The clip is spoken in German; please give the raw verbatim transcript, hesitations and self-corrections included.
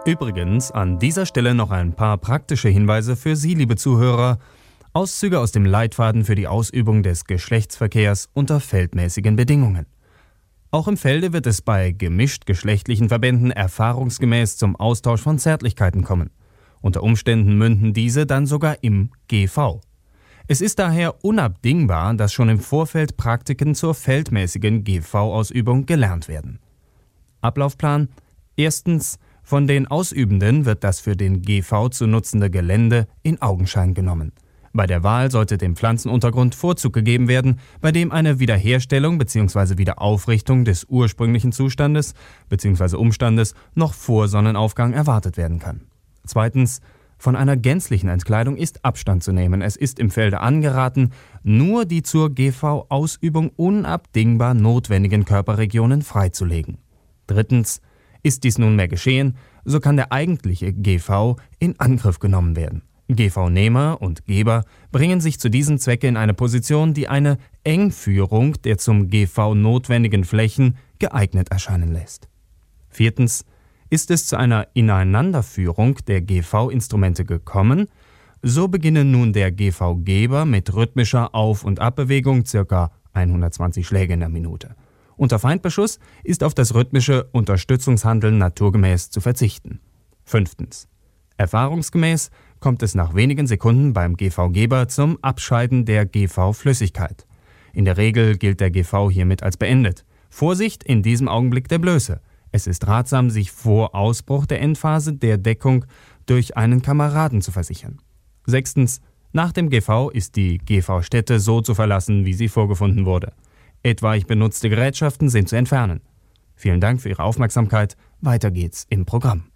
Übrigens an dieser Stelle noch ein paar praktische Hinweise für Sie, liebe Zuhörer. Auszüge aus dem Leitfaden für die Ausübung des Geschlechtsverkehrs unter feldmäßigen Bedingungen. Auch im Felde wird es bei gemischt-geschlechtlichen Verbänden erfahrungsgemäß zum Austausch von Zärtlichkeiten kommen. Unter Umständen münden diese dann sogar im G V. Es ist daher unabdingbar, dass schon im Vorfeld Praktiken zur feldmäßigen G V-Ausübung gelernt werden. Ablaufplan: Erstens. Von den Ausübenden wird das für den G V zu nutzende Gelände in Augenschein genommen. Bei der Wahl sollte dem Pflanzenuntergrund Vorzug gegeben werden, bei dem eine Wiederherstellung bzw. Wiederaufrichtung des ursprünglichen Zustandes bzw. Umstandes noch vor Sonnenaufgang erwartet werden kann. Zweitens. Von einer gänzlichen Entkleidung ist Abstand zu nehmen. Es ist im Felde angeraten, nur die zur G V-Ausübung unabdingbar notwendigen Körperregionen freizulegen. Drittens. Ist dies nunmehr geschehen, so kann der eigentliche G V in Angriff genommen werden. G V-Nehmer und Geber bringen sich zu diesem Zwecke in eine Position, die eine Engführung der zum G V notwendigen Flächen geeignet erscheinen lässt. Viertens. Ist es zu einer Ineinanderführung der G V-Instrumente gekommen, so beginne nun der G V-Geber mit rhythmischer Auf- und Abbewegung ca. hundertzwanzig Schläge in der Minute. Unter Feindbeschuss ist auf das rhythmische Unterstützungshandeln naturgemäß zu verzichten. Fünftens. Erfahrungsgemäß kommt es nach wenigen Sekunden beim G V-Geber zum Abscheiden der G V-Flüssigkeit. In der Regel gilt der G V hiermit als beendet. Vorsicht in diesem Augenblick der Blöße. Es ist ratsam, sich vor Ausbruch der Endphase der Deckung durch einen Kameraden zu versichern. Sechstens. Nach dem G V ist die G V-Stätte so zu verlassen, wie sie vorgefunden wurde. Etwaig benutzte Gerätschaften sind zu entfernen. Vielen Dank für Ihre Aufmerksamkeit. Weiter geht's im Programm.